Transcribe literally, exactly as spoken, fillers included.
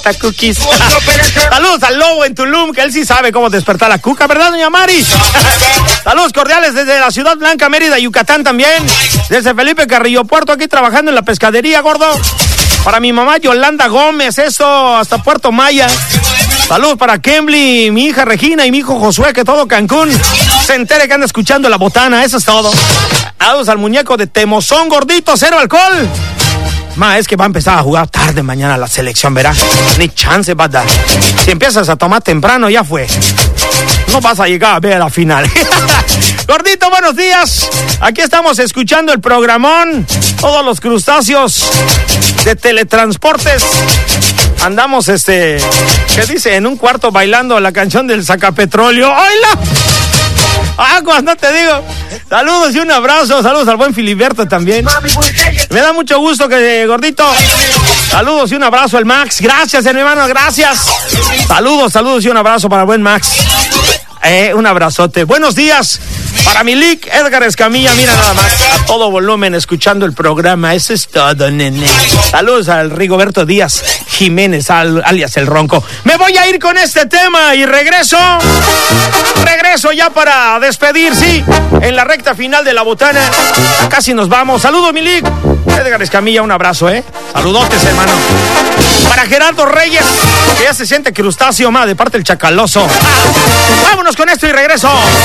cookies. Saludos al Lobo en Tulum, que él sí sabe cómo despertar la cuca, ¿verdad, doña Mari? Saludos cordiales desde la Ciudad Blanca, Mérida, Yucatán también. Desde Felipe Carrillo Puerto, aquí trabajando en la pescadería, gordo. Para mi mamá Yolanda Gómez, eso, hasta Puerto Maya. Saludos para Kembly, mi hija Regina y mi hijo Josué, que todo Cancún se entere que anda escuchando La Botana, eso es todo. Saludos al muñeco de Temozón, gordito, cero alcohol. Ma, es que va a empezar a jugar tarde mañana la selección, verá. Ni chance va a dar. Si empiezas a tomar temprano, ya fue. No vas a llegar a ver la final. Gordito, buenos días. Aquí estamos escuchando el programón. Todos los crustáceos de teletransportes. Andamos, este, ¿qué dice? En un cuarto bailando la canción del Sacapetróleo. ¡Hola! Aguas, no te digo. Saludos y un abrazo. Saludos al buen Filiberto también. Me da mucho gusto que, gordito. Saludos y un abrazo al Max. Gracias, hermano, gracias. Saludos, saludos y un abrazo para el buen Max. Eh, un abrazote. Buenos días para mi Lick, Edgar Escamilla. Mira nada más, a todo volumen, escuchando el programa. Eso es todo, nene. Saludos al Rigoberto Díaz Jiménez, al, alias El Ronco. Me voy a ir con este tema y regreso. Regreso ya para despedir, sí, en la recta final de La Botana. Ya casi nos vamos. Saludos, mi Lick. Edgar Escamilla, un abrazo, ¿eh? Saludotes, hermano. Para Gerardo Reyes, que ya se siente crustáceo, más de parte del Chacaloso. Vámonos con esto y regreso.